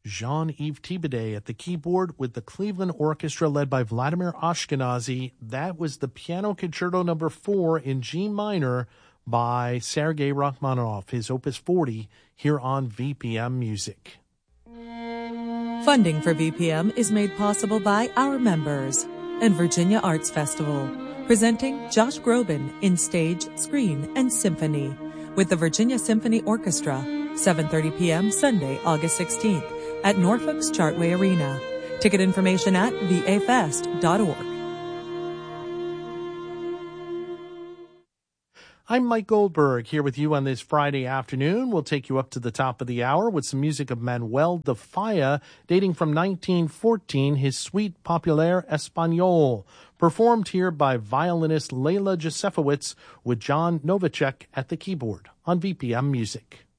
Jean-Yves Thibaudet at the keyboard with the Cleveland Orchestra led by Vladimir Ashkenazy. That was the Piano Concerto No. 4 in G minor by Sergei Rachmaninoff, his Opus 40, here on VPM Music. Funding for VPM is made possible by our members and Virginia Arts Festival, presenting Josh Groban in Stage, Screen, and Symphony with the Virginia Symphony Orchestra, 7:30 p.m. Sunday, August 16th at Norfolk's Chartway Arena. Ticket information at vafest.org. I'm Mike Goldberg here with you on this Friday afternoon. We'll take you up to the top of the hour with some music of Manuel de Falla, dating from 1914, his Suite Populaire Espagnole, performed here by violinist Leila Josefowitz with John Novacek at the keyboard on VPM Music.